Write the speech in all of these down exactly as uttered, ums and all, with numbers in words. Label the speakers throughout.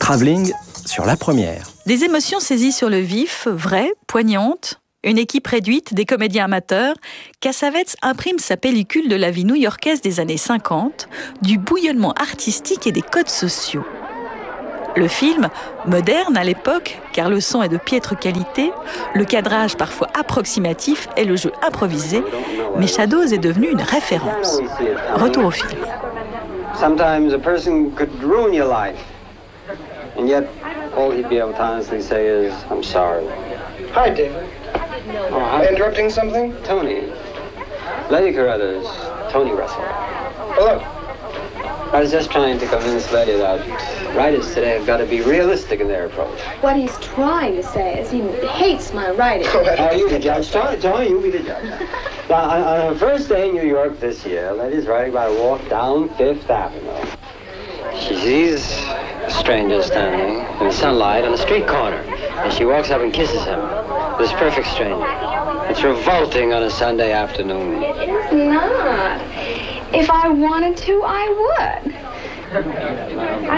Speaker 1: Travelling sur la première.
Speaker 2: Des émotions saisies sur le vif, vraies, poignantes. Une équipe réduite, des comédiens amateurs, Cassavetes imprime sa pellicule de la vie new-yorkaise des années cinquante, du bouillonnement artistique et des codes sociaux. Le film, moderne à l'époque, car le son est de piètre qualité, le cadrage parfois approximatif et le jeu improvisé, mais Shadows est devenu une référence. Retour au film.
Speaker 3: Sometimes a person could ruin your life, and yet all he'd be able to honestly say is, "I'm sorry."
Speaker 4: Hi, David.
Speaker 3: Oh, hi.
Speaker 4: Interrupting something?
Speaker 3: Tony. Lady Carruthers, Tony Russell.
Speaker 4: Hello.
Speaker 3: I was just trying to convince Letty that writers today have got to be realistic in their approach.
Speaker 5: What he's trying to say is he hates my writing.
Speaker 3: Oh, you the judge. Tony, Tony, you be the judge. Now, on, on her first day in New York this year, Letty's writing about a walk down Fifth Avenue. She sees a stranger standing in the sunlight on a street corner, and she walks up and kisses him. This perfect stranger. It's revolting on a Sunday afternoon.
Speaker 5: It is not. If I wanted to, I would.
Speaker 4: I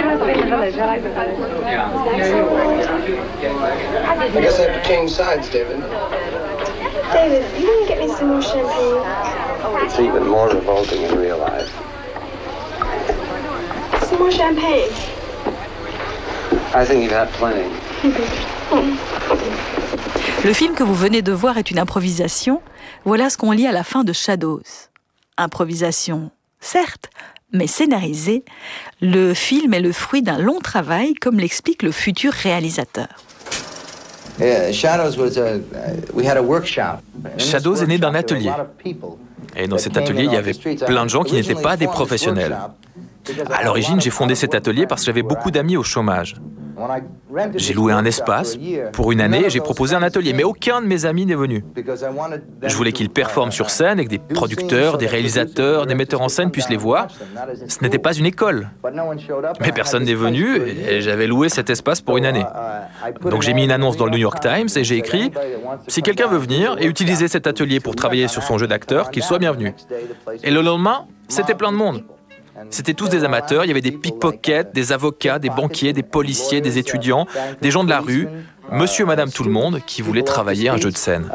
Speaker 4: guess I have to change sides, David.
Speaker 5: David, you want to get me some more champagne?
Speaker 3: It's even more revolting in real life.
Speaker 5: Some more champagne.
Speaker 3: I think you've had plenty.
Speaker 2: Le film que vous venez de voir est une improvisation. Voilà ce qu'on lit à la fin de Shadows. Improvisation, certes, mais scénarisée. Le film est le fruit d'un long travail, comme l'explique le futur réalisateur.
Speaker 6: Shadows est né d'un atelier. Et dans cet atelier, il y avait plein de gens qui n'étaient pas des professionnels. À l'origine, j'ai fondé cet atelier parce que j'avais beaucoup d'amis au chômage. J'ai loué un espace pour une année et j'ai proposé un atelier, mais aucun de mes amis n'est venu. Je voulais qu'ils performent sur scène et que des producteurs, des réalisateurs, des metteurs en scène puissent les voir. Ce n'était pas une école. Mais personne n'est venu et j'avais loué cet espace pour une année. Donc j'ai mis une annonce dans le New York Times et j'ai écrit « Si quelqu'un veut venir et utiliser cet atelier pour travailler sur son jeu d'acteur, qu'il soit bienvenu. » Et le lendemain, c'était plein de monde. C'était tous des amateurs, il y avait des pickpockets, des avocats, des banquiers, des policiers, des étudiants, des gens de la rue, monsieur et madame tout le monde qui voulaient travailler un jeu de scène.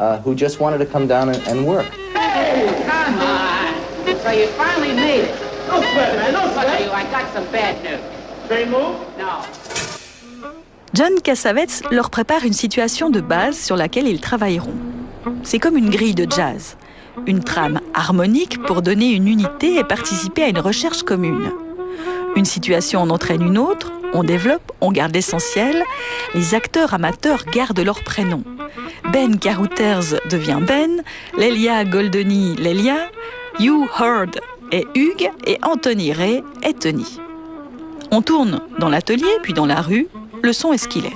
Speaker 2: John Cassavetes leur prépare une situation de base sur laquelle ils travailleront. C'est comme une grille de jazz. Une trame harmonique pour donner une unité et participer à une recherche commune. Une situation en entraîne une autre, on développe, on garde l'essentiel. Les acteurs amateurs gardent leur prénom. Ben Carruthers devient Ben, Lélia Goldoni, Lélia, Hugh Heard est Hugues et Anthony Ray est Tony. On tourne dans l'atelier, puis dans la rue. Le son est ce qu'il est.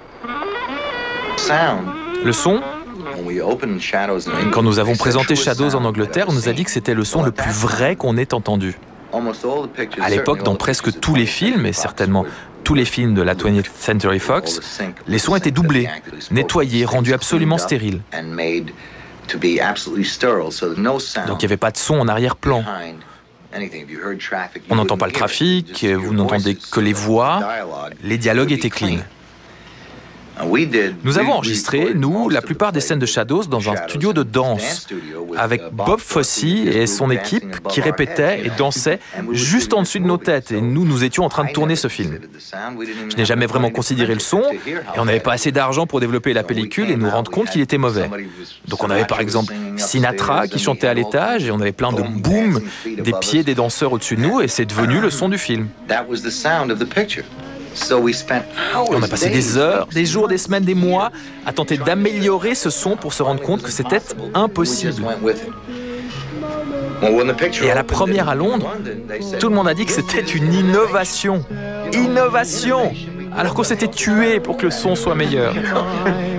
Speaker 6: Le son, quand nous avons présenté Shadows en Angleterre, on nous a dit que c'était le son le plus vrai qu'on ait entendu. À l'époque, dans presque tous les films, et certainement tous les films de la twentieth Century Fox, les sons étaient doublés, nettoyés, rendus absolument stériles. Donc il n'y avait pas de son en arrière-plan. On n'entend pas le trafic, vous n'entendez que les voix, les dialogues étaient clean. Nous avons enregistré, nous, la plupart des scènes de Shadows dans un studio de danse, avec Bob Fosse et son équipe qui répétaient et dansaient juste en dessus de nos têtes. Et nous, nous étions en train de tourner ce film. Je n'ai jamais vraiment considéré le son, et on n'avait pas assez d'argent pour développer la pellicule et nous rendre compte qu'il était mauvais. Donc on avait par exemple Sinatra qui chantait à l'étage, et on avait plein de boum des pieds des danseurs au-dessus de nous, et c'est devenu le son du film. On a passé des heures, des jours, des semaines, des mois à tenter d'améliorer ce son pour se rendre compte que c'était impossible. Et à la première à Londres, tout le monde a dit que c'était une innovation. Innovation! Alors qu'on s'était tué pour que le son soit meilleur.